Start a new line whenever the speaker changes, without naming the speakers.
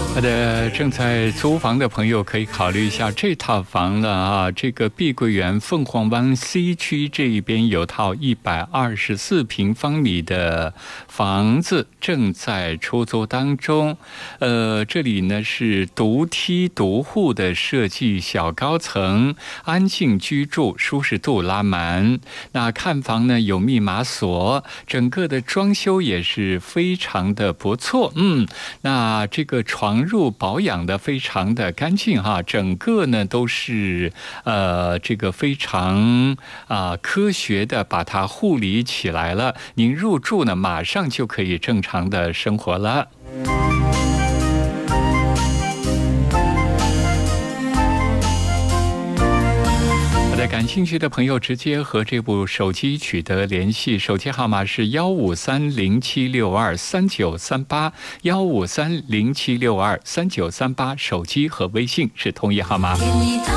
好的，正在租房的朋友可以考虑一下这套房了啊！这个碧桂园凤凰湾 C 区这一边有套124平方米的房子正在出租当中。这里呢是独梯独户的设计，小高层，安静居住，舒适度拉满。那看房呢有密码锁，整个的装修也是非常的不错。那这个床褥保养的非常的干净哈，整个呢都是这个非常科学的把它护理起来了。您入住呢，马上就可以正常的生活了。感兴趣的朋友直接和这部手机取得联系，手机号码是15307623938，15307623938，手机和微信是同一号码。